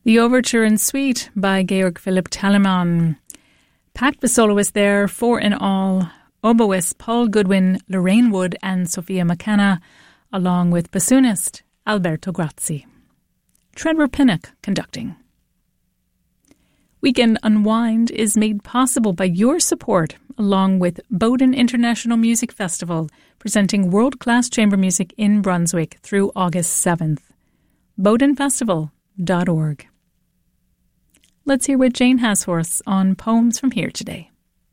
The Overture and Suite by Georg Philipp Telemann. Packed with soloists there, 4 in all, oboist Paul Goodwin, Lorraine Wood and Sophia McKenna, along with bassoonist Alberto Grazzi. Trevor Pinnock conducting. Weekend Unwind is made possible by your support, along with Bowden International Music Festival, presenting world-class chamber music in Brunswick through August 7th. bowdenfestival.org. Let's hear what Jane Hashorst on Poems from Here today.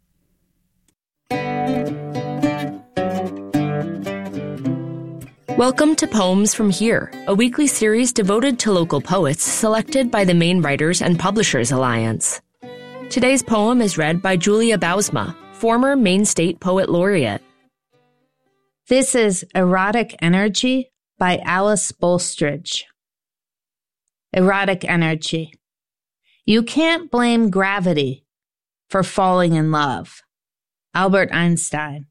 Welcome to Poems from Here, a weekly series devoted to local poets selected by the Maine Writers and Publishers Alliance. Today's poem is read by Julia Bousma, former Maine State Poet Laureate. This is Erotic Energy by Alice Bolstridge. Erotic Energy. You can't blame gravity for falling in love. Albert Einstein.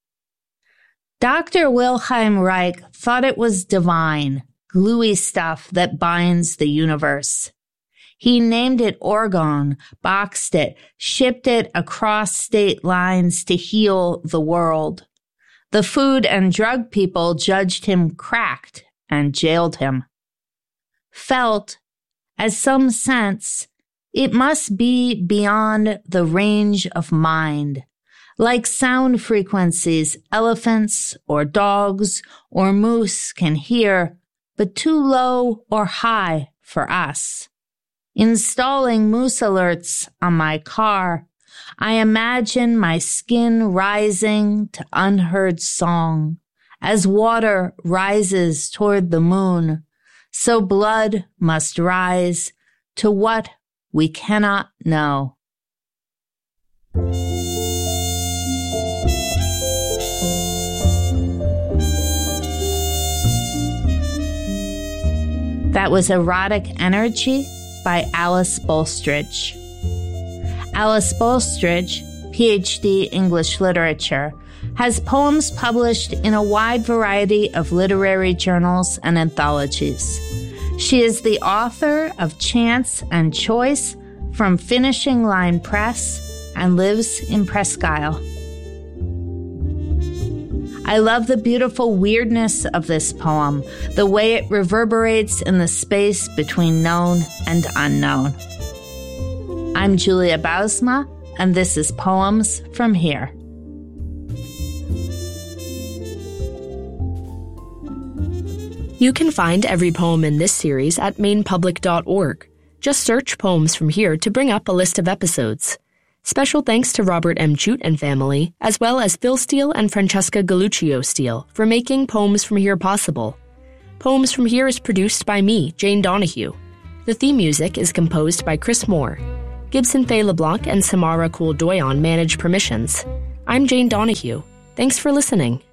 Dr. Wilhelm Reich thought it was divine, gluey stuff that binds the universe. He named it orgone, boxed it, shipped it across state lines to heal the world. The food and drug people judged him cracked and jailed him. Felt, as some sense, it must be beyond the range of mind. Like sound frequencies, elephants or dogs or moose can hear, but too low or high for us. Installing moose alerts on my car, I imagine my skin rising to unheard song. As water rises toward the moon, so blood must rise to what we cannot know. That was Erotic Energy by Alice Bolstridge. Alice Bolstridge, Ph.D. English Literature, has poems published in a wide variety of literary journals and anthologies. She is the author of Chance and Choice from Finishing Line Press and lives in Presque Isle. I love the beautiful weirdness of this poem, the way it reverberates in the space between known and unknown. I'm Julia Bousma, and this is Poems from Here. You can find every poem in this series at mainepublic.org. Just search Poems from Here to bring up a list of episodes. Special thanks to Robert M. Chute and family, as well as Phil Steele and Francesca Galluccio Steele for making Poems from Here possible. Poems from Here is produced by me, Jane Donahue. The theme music is composed by Chris Moore. Gibson Faye LeBlanc and Samara Kool-Doyon manage permissions. I'm Jane Donahue. Thanks for listening.